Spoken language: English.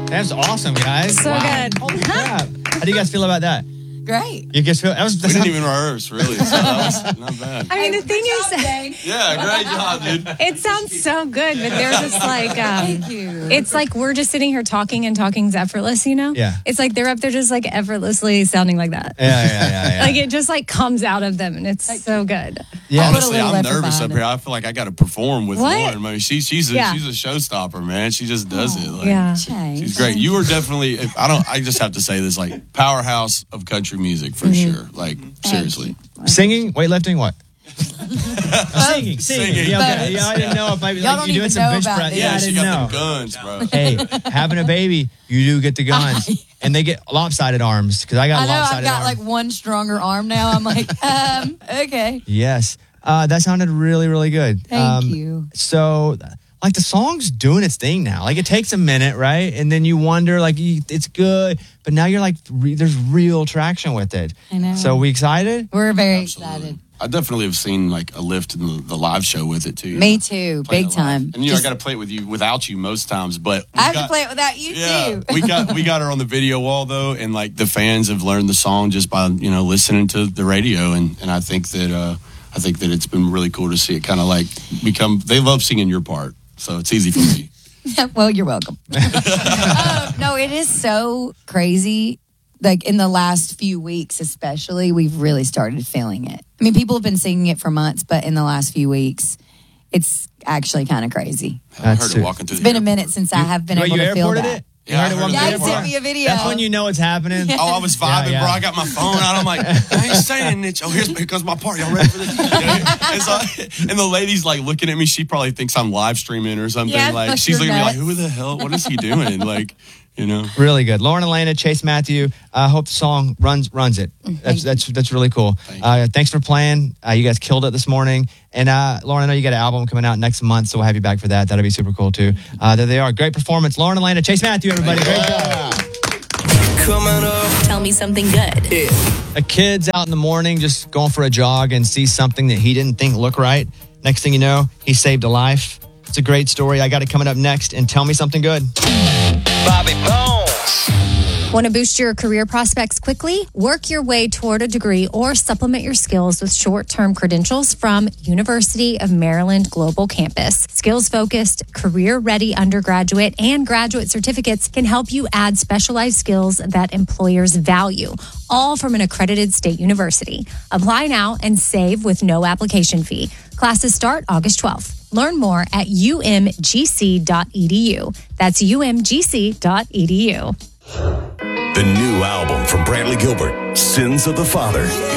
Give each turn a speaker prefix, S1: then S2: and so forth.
S1: That's awesome, guys.
S2: So good.
S1: Holy crap. How do you guys feel about that?
S3: Great.
S1: You guys feel we
S4: didn't even rehearse, really. So that was not bad.
S2: I mean, the thing is,
S4: Yeah, great job, dude.
S2: it sounds so good, but they're just like,
S3: Thank you.
S2: it's like we're just sitting here talking and talking's effortless, you know?
S1: Yeah.
S2: It's like they're up there just like effortlessly sounding like that.
S1: Yeah.
S2: Like it just like comes out of them and it's so good.
S1: Yeah.
S4: Honestly,
S3: little
S4: I'm
S3: effort
S4: nervous
S3: behind
S4: up here. I feel like I got to perform with
S2: What?
S4: Lauren. I mean, she's a showstopper, man. She just does it. Like,
S2: Yeah.
S4: she's great. You are definitely. I just have to say this, like powerhouse of country music for sure. Like seriously.
S1: Singing, weightlifting, what? Singing.
S4: Singing.
S1: Yeah, okay. Yeah, I didn't know if
S3: Y'all don't
S1: you doing
S3: even
S1: some
S3: know
S1: bench
S3: about
S1: press.
S3: this.
S1: Yeah, I
S4: she
S1: didn't know.
S4: got the guns, bro.
S1: Hey, having a baby, you do get the guns, and they get lopsided arms because I got
S3: I know I've
S1: lopsided
S3: got
S1: arms.
S3: like one stronger arm now. I'm like, okay.
S1: Yes, that sounded really, really good.
S3: Thank you.
S1: So, like the song's doing its thing now. Like it takes a minute, right? And then you wonder, like it's good, but now you're like, there's real traction with it.
S3: I know.
S1: So we excited?
S3: We're very
S4: Absolutely.
S3: excited.
S4: I definitely have seen like a lift in the live show with it too.
S3: Me too,
S4: Playing
S3: big
S4: it live.
S3: time.
S4: And I got to play it without you most times, but
S3: I have to play it without you
S4: Yeah,
S3: too.
S4: we got her on the video wall though, and like the fans have learned the song just by listening to the radio, and I think that it's been really cool to see it kind of like become. They love singing your part, so it's easy for me.
S3: Well, you're welcome. No, it is so crazy. Like in the last few weeks, especially, we've really started feeling it. I mean, people have been singing it for months, but in the last few weeks, it's actually kind of crazy.
S4: I heard it walking through.
S3: It's been a minute since I have been able
S1: you
S3: to feel
S1: airported
S3: that.
S1: it?
S4: Yeah, I
S1: You heard it
S4: heard
S1: walking
S4: it.
S3: Yeah,
S1: through
S3: he
S1: the
S3: sent
S1: airport?
S3: me a video.
S1: That's when you know it's happening.
S4: Oh, I was vibing,
S1: Yeah.
S4: bro. I got my phone out. I'm like, I ain't saying it. Oh, here comes my part. Y'all ready for this? And the lady's like looking at me. She probably thinks I'm live streaming or something.
S3: Yeah,
S4: like
S3: like
S4: she's
S3: you're
S4: looking at me like,
S3: nuts.
S4: who the hell? What is he doing? Like,
S1: Really good. Lauren Elena, Chase Matthew. I hope the song runs it. That's really cool. Thanks for playing. You guys killed it this morning. And Lauren, I know you got an album coming out next month, so we'll have you back for that. That'll be super cool too. There they are. Great performance. Lauren Elena, Chase Matthew, everybody. Great job.
S5: Tell me something good.
S1: A kid's out in the morning just going for a jog and sees something that he didn't think looked right. Next thing you know, he saved a life. It's a great story. I got it coming up next. And tell me something good.
S6: Bobby Bones.
S2: Want to boost your career prospects quickly? Work your way toward a degree or supplement your skills with short-term credentials from University of Maryland Global Campus. Skills-focused, career-ready undergraduate and graduate certificates can help you add specialized skills that employers value, all from an accredited state university. Apply now and save with no application fee. Classes start August 12th. Learn more at umgc.edu. That's umgc.edu.
S7: The new album from Bradley Gilbert, Sins of the Father.